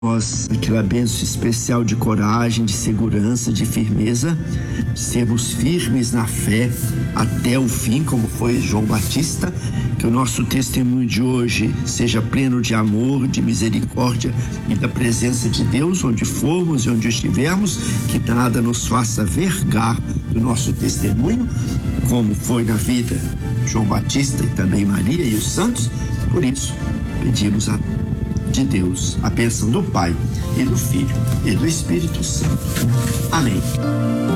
nós aquela bênção especial de coragem, de segurança, de firmeza, sermos firmes na fé até o fim, como foi João Batista. Que o nosso testemunho de hoje seja pleno de amor, de misericórdia e da presença de Deus, onde formos e onde estivermos, que nada nos faça vergar do nosso testemunho, como foi na vida de João Batista e também Maria e os santos. Por isso, pedimos de Deus a bênção do Pai e do Filho e do Espírito Santo. Amém.